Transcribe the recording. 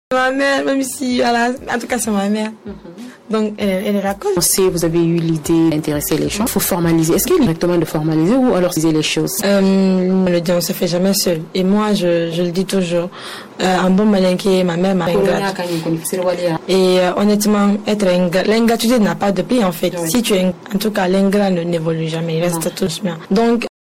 Ma mère, même si, voilà, en tout cas, c'est ma mère. Donc, elle est d'accord. Vous avez eu l'idée d'intéresser les gens. Il faut formaliser. Est-ce qu'il est directement de formaliser ou alors diser les choses? Le dit, on se fait jamais seul. Et moi, je le dis toujours. Un bon malinqué, ma mère m'a ingrat. Et honnêtement, être ingrat, l'ingratitude n'a pas de prix en fait. Oui. Si tu es, en tout cas, l'ingrat n'évolue jamais. Il reste tout bien. Donc,